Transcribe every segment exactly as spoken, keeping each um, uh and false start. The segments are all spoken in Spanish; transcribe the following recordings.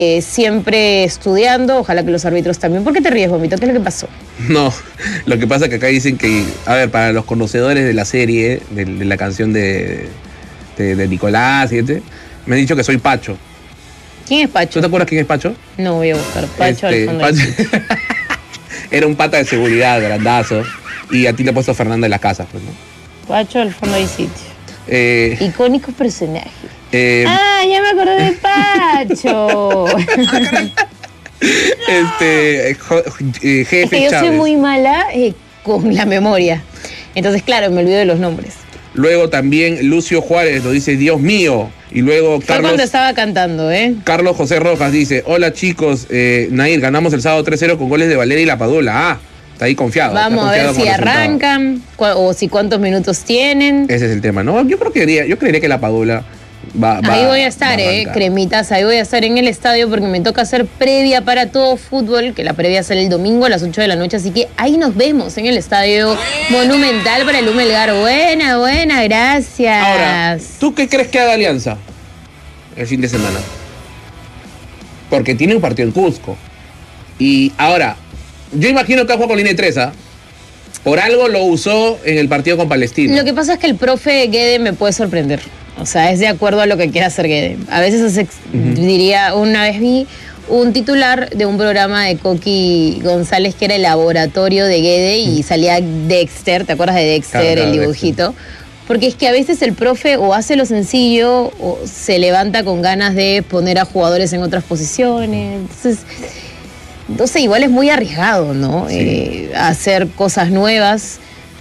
Eh, siempre estudiando, ojalá que los árbitros también. ¿Por qué te ríes, Vomito? ¿Qué es lo que pasó? No, lo que pasa es que acá dicen que, a ver, para los conocedores de la serie, de, de la canción de, de, de Nicolás y este, me han dicho que soy Pacho. ¿Quién es Pacho? ¿Tú te acuerdas quién es Pacho? No voy a buscar Pacho Este, al fondo. Pacho- Era un pata de seguridad, grandazo, y a ti te ha puesto Fernanda de las Casas, pues, ¿no? Pacho al fondo hay sitio. Eh, Icónico personaje. eh, Ah, ya me acordé de Pacho. este, jo- eh, jefe Es que yo Chávez. soy muy mala eh, con la memoria. Entonces, claro, me olvido de los nombres. Luego también Lucio Juárez nos dice, Dios mío. Y luego Fue Carlos, cuando estaba cantando, ¿eh? Carlos José Rojas dice, hola chicos, eh, Nair, ganamos el sábado tres cero con goles de Valeria y La Padula. Ah, está ahí confiado. está Vamos a ver confiado si con el resultado. arrancan cua- o si cuántos minutos tienen. Ese es el tema, ¿no? Yo creo que diría, yo creería que La Padula va, va Ahí voy a estar, va eh, arrancar. cremitas, ahí voy a estar en el estadio porque me toca hacer previa para todo fútbol, que la previa sale el domingo a las ocho de la noche, así que ahí nos vemos en el estadio Monumental para el Humelgar. Buena, buena, gracias. Ahora, ¿tú qué crees que haga Alianza el fin de semana? Porque tiene un partido en Cusco. Y ahora, yo imagino que va a jugar con línea de tres, ¿ah? Por algo lo usó en el partido con Palestino. Lo que pasa es que el profe Guede me puede sorprender. O sea, es de acuerdo a lo que quiera hacer Guede. A veces hace, Ujú. diría, una vez vi un titular de un programa de Coqui González que era el laboratorio de Guede y salía Dexter, ¿te acuerdas de Dexter, Claro, claro, el dibujito? Porque es que a veces el profe o hace lo sencillo o se levanta con ganas de poner a jugadores en otras posiciones. Entonces, entonces igual es muy arriesgado, ¿no? Sí. Eh, hacer cosas nuevas.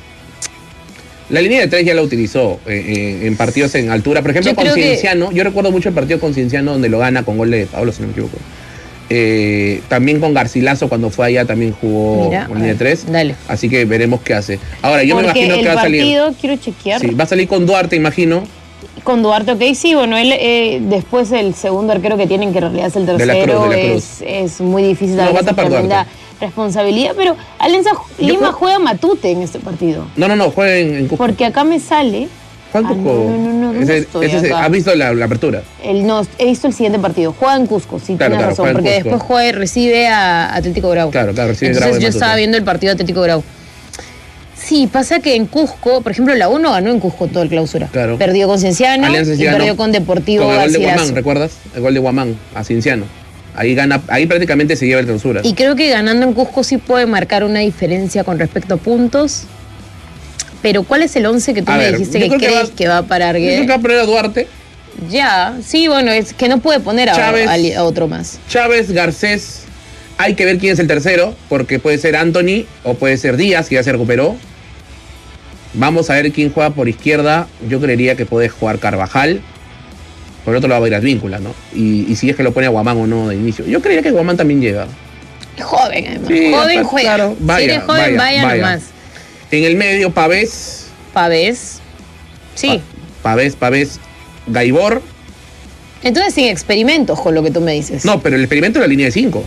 La línea de tres ya la utilizó eh, eh, en partidos en altura. Por ejemplo, Yo con creo que- Cienciano. Yo recuerdo mucho el partido con Cienciano donde lo gana con gol de Pablo, si no me equivoco. Eh, también con Garcilaso cuando fue allá también jugó Mira, con línea de a ver, tres. dale. Así que veremos qué hace. Ahora, yo me Porque imagino el que va a salir. partido, quiero chequear, Sí, va a salir con Duarte, imagino. con Duarte, ok, sí, bueno, él eh, después el segundo arquero que tienen, que en realidad es el De la tercero, Cruz, de la es, es muy difícil, No, darle va a esa tapar tremenda Duarte. responsabilidad, pero Alianza Yo Lima creo- juega Matute en este partido, No, no, no, juega en, en Cusco. porque acá me sale, Juega en Ah, Cusco. no, no, no, ¿dónde Ese- estoy ese- acá? ¿Has visto la, la apertura? el, no, he visto el siguiente partido, juega en Cusco, sí, Claro, tienes claro, razón, juega en porque Cusco. después juega, recibe a Atlético Grau. Claro, claro, recibe Entonces Grau de yo Matute. estaba viendo el partido Atlético Grau. Sí, pasa que en Cusco, por ejemplo, la U no ganó en Cusco todo el clausura. Claro. Perdió con Cienciano Alianza y Cienciano, perdió con Deportivo Con el gol de Garcilaso. Guamán, ¿recuerdas? El gol de Guamán a Cienciano. Ahí gana, ahí prácticamente se lleva el clausura. Y creo que ganando en Cusco sí puede marcar una diferencia con respecto a puntos. Pero ¿cuál es el once que tú A me ver, dijiste yo que creo que crees va- que va a parar Yo creo Guede? que va a poner a Duarte, Ya, sí, bueno, es que no puede poner a, Chávez. a- a otro más. Chávez, Garcés. Hay que ver quién es el tercero, porque puede ser Anthony o puede ser Díaz, que ya se recuperó. Vamos a ver quién juega por izquierda. Yo creería que puede jugar Carvajal. Por otro lado va a ir Advíncula, ¿no? Y, y si es que lo pone a Guamán o no de inicio. Yo creería que Guamán también llega. Es joven, además. Sí, joven está juega. claro. si Vaya, eres joven, vaya, vaya, vaya. nomás. En el medio, Pavés. Pavés. Sí. Pa- Pavés, Pavés, Gaibor. Entonces sin experimentos con lo que tú me dices. No, pero el experimento es la línea de cinco.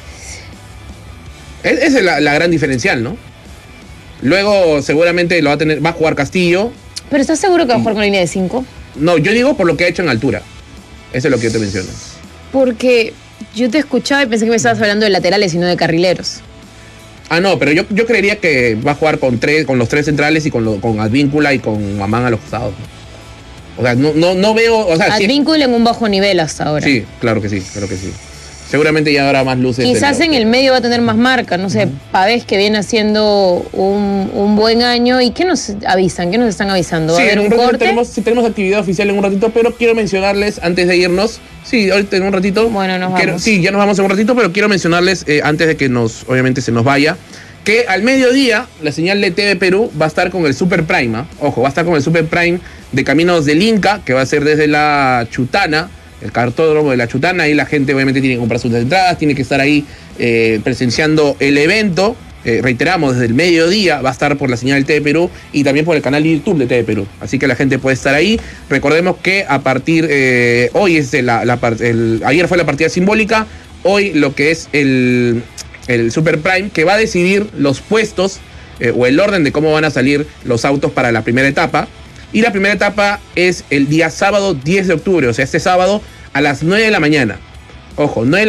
Es- Esa es la, la gran diferencial, ¿no? Luego seguramente lo va a tener, va a jugar Castillo. ¿Pero estás seguro que va a jugar con línea de cinco? No, yo digo por lo que ha hecho en altura. Eso es lo que yo te menciono. Porque yo te escuchaba y pensé que me estabas hablando de laterales y no de carrileros. Ah, no, pero yo, yo creería que va a jugar con tres, con los tres centrales y con, lo- con Advíncula y con Mamán a los costados. O sea, no, no, no veo. O sea, sí, Advíncula en un bajo nivel hasta ahora. sí, claro que sí, claro que sí. Seguramente ya habrá más luces. Quizás de lo- en el medio va a tener más marca, no sé, Pavés que viene haciendo un, un buen año. ¿Y qué nos avisan? ¿Qué nos están avisando? ¿Va Sí, a haber en un un ratito corte? tenemos, sí, tenemos actividad oficial en un ratito, pero quiero mencionarles antes de irnos. Sí, ahorita en un ratito. Bueno, nos quiero- vamos. Sí, ya nos vamos en un ratito, pero quiero mencionarles eh, antes de que nos, obviamente, se nos vaya, que al mediodía la señal de T V Perú va a estar con el Super Prime. ¿ah? Ojo, va a estar con el Super Prime de Caminos del Inca, que va a ser desde la Chutana, el cartódromo de la Chutana. Ahí la gente obviamente tiene que comprar sus entradas, tiene que estar ahí eh, presenciando el evento. Eh, reiteramos, desde el mediodía va a estar por la señal del T V Perú y también por el canal de YouTube de T V Perú. Así que la gente puede estar ahí. Recordemos que a partir, eh, hoy es de la, la par- el, ayer fue la partida simbólica, hoy lo que es el, el Super Prime, que va a decidir los puestos eh, o el orden de cómo van a salir los autos para la primera etapa. Y la primera etapa es el día sábado diez de octubre, o sea, este sábado a las nueve de la mañana. Ojo, nueve de la